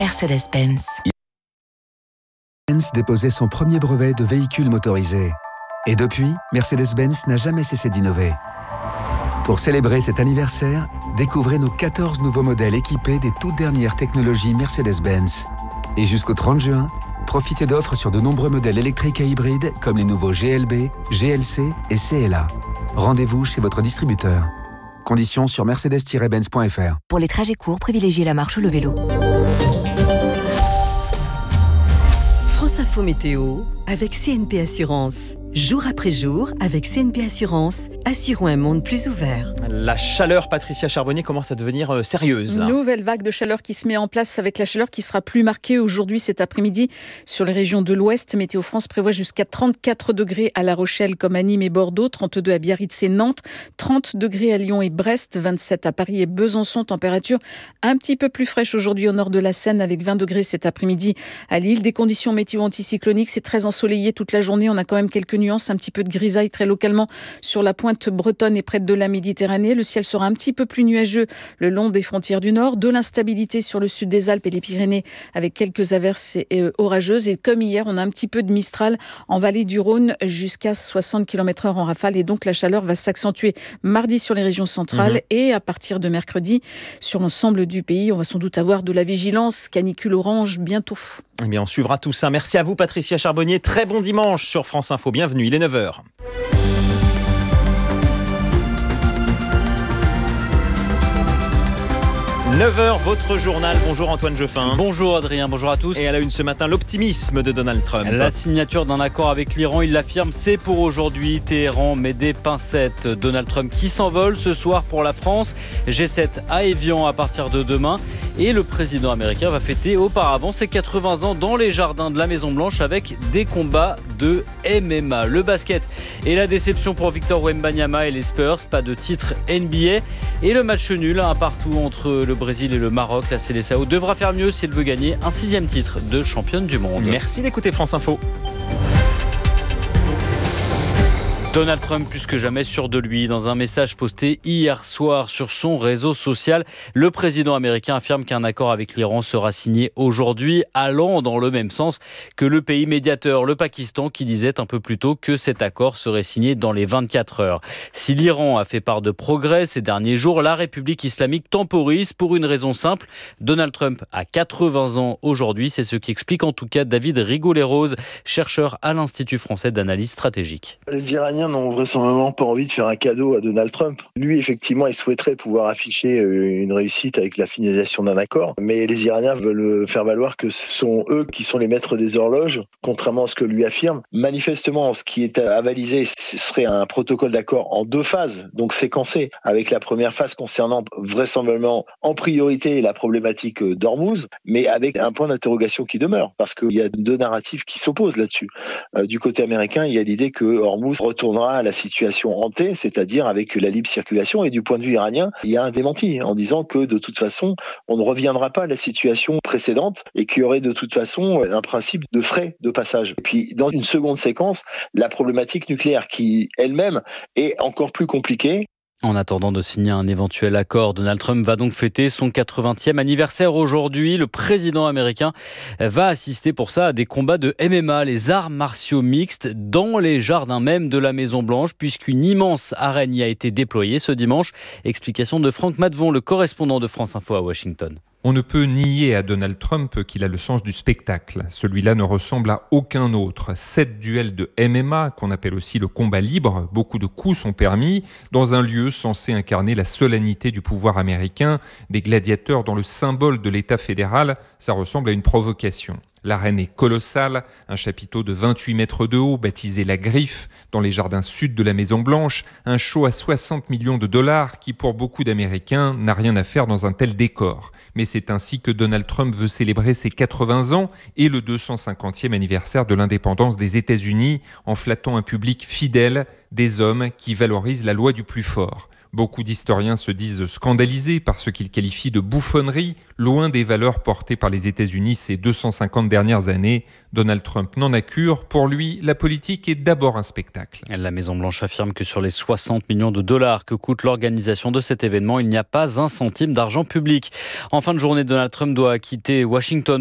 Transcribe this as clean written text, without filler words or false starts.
Mercedes-Benz. Benz déposait son premier brevet de véhicule motorisé. Et depuis, Mercedes-Benz n'a jamais cessé d'innover. Pour célébrer cet anniversaire, découvrez nos 14 nouveaux modèles équipés des toutes dernières technologies Mercedes-Benz. Et jusqu'au 30 juin, profitez d'offres sur de nombreux modèles électriques et hybrides comme les nouveaux GLB, GLC et CLA. Rendez-vous chez votre distributeur. Conditions sur mercedes-benz.fr. Pour les trajets courts, privilégiez la marche ou le vélo. France Info Météo avec CNP Assurance. Jour après jour, avec CNP Assurance, assurons un monde plus ouvert. La chaleur, Patricia Charbonnier, commence à devenir sérieuse. Là. Nouvelle vague de chaleur qui se met en place avec la chaleur qui sera plus marquée aujourd'hui cet après-midi sur les régions de l'Ouest. Météo France prévoit jusqu'à 34 degrés à La Rochelle comme à Nîmes et Bordeaux, 32 à Biarritz et Nantes, 30 degrés à Lyon et Brest, 27 à Paris et Besançon. Température un petit peu plus fraîche aujourd'hui au nord de la Seine avec 20 degrés cet après-midi à Lille. Des conditions météo anticycloniques, c'est très ensoleillé toute la journée. On a quand même quelques nuances, un petit peu de grisaille très localement sur la pointe bretonne et près de la Méditerranée. Le ciel sera un petit peu plus nuageux le long des frontières du nord. De l'instabilité sur le sud des Alpes et les Pyrénées avec quelques averses orageuses. Et comme hier, on a un petit peu de Mistral en vallée du Rhône jusqu'à 60 km/h en rafale. Et donc la chaleur va s'accentuer mardi sur les régions centrales et à partir de mercredi sur l'ensemble du pays. On va sans doute avoir de la vigilance canicule orange bientôt. Eh bien, on suivra tout ça. Merci à vous, Patricia Charbonnier. Très bon dimanche sur France Info. Bienvenue, il est 9h. « 9h, votre journal. Bonjour Antoine Geoffin. Bonjour Adrien, bonjour à tous. Et à la une ce matin, l'optimisme de Donald Trump. La signature d'un accord avec l'Iran, il l'affirme, c'est pour aujourd'hui. Téhéran met des pincettes. Donald Trump qui s'envole ce soir pour la France. G7 à Évian à partir de demain. Et le président américain va fêter auparavant ses 80 ans dans les jardins de la Maison-Blanche avec des combats de MMA. Le basket et la déception pour Victor Wembanyama et les Spurs. Pas de titre NBA. Et le match nul, un partout entre le Brésil et le Maroc. La Seleção devra faire mieux si elle veut gagner un 6e titre de championne du monde. Merci d'écouter France Info. Donald Trump plus que jamais sûr de lui. Dans un message posté hier soir sur son réseau social, le président américain affirme qu'un accord avec l'Iran sera signé aujourd'hui, allant dans le même sens que le pays médiateur, le Pakistan, qui disait un peu plus tôt que cet accord serait signé dans les 24 heures. Si l'Iran a fait part de progrès ces derniers jours, la République islamique temporise pour une raison simple. Donald Trump a 80 ans aujourd'hui, c'est ce qui explique en tout cas David Rigoulet-Rose, chercheur à l'Institut français d'analyse stratégique. Les Iraniens n'ont vraisemblablement pas envie de faire un cadeau à Donald Trump. Lui, effectivement, il souhaiterait pouvoir afficher une réussite avec la finalisation d'un accord, mais les Iraniens veulent faire valoir que ce sont eux qui sont les maîtres des horloges, contrairement à ce que lui affirme. Manifestement, ce qui est avalisé, ce serait un protocole d'accord en 2 phases, donc séquencé, avec la première phase concernant vraisemblablement en priorité la problématique d'Ormuz, mais avec un point d'interrogation qui demeure, parce qu'il y a 2 narratifs qui s'opposent là-dessus. Du côté américain, il y a l'idée que Ormuz retournera à la situation hantée, c'est-à-dire avec la libre circulation, et du point de vue iranien, il y a un démenti en disant que de toute façon, on ne reviendra pas à la situation précédente et qu'il y aurait de toute façon un principe de frais de passage. Et puis, dans une seconde séquence, la problématique nucléaire qui, elle-même, est encore plus compliquée. En attendant de signer un éventuel accord, Donald Trump va donc fêter son 80e anniversaire aujourd'hui. Le président américain va assister pour ça à des combats de MMA, les arts martiaux mixtes, dans les jardins même de la Maison-Blanche, puisqu'une immense arène y a été déployée ce dimanche. Explication de Franck Matvon, le correspondant de France Info à Washington. On ne peut nier à Donald Trump qu'il a le sens du spectacle. Celui-là ne ressemble à aucun autre. 7 duels de MMA, qu'on appelle aussi le combat libre, beaucoup de coups sont permis, dans un lieu censé incarner la solennité du pouvoir américain, des gladiateurs dans le symbole de l'État fédéral, ça ressemble à une provocation. L'arène est colossale, un chapiteau de 28 mètres de haut, baptisé La Griffe, dans les jardins sud de la Maison-Blanche, un show à 60 millions de dollars qui, pour beaucoup d'Américains, n'a rien à faire dans un tel décor. Mais c'est ainsi que Donald Trump veut célébrer ses 80 ans et le 250e anniversaire de l'indépendance des États-Unis, en flattant un public fidèle, des hommes qui valorisent la loi du plus fort. Beaucoup d'historiens se disent scandalisés par ce qu'ils qualifient de bouffonnerie, loin des valeurs portées par les États-Unis ces 250 dernières années. Donald Trump n'en a cure. Pour lui, la politique est d'abord un spectacle. La Maison-Blanche affirme que sur les 60 millions de dollars que coûte l'organisation de cet événement, il n'y a pas un centime d'argent public. En fin de journée, Donald Trump doit quitter Washington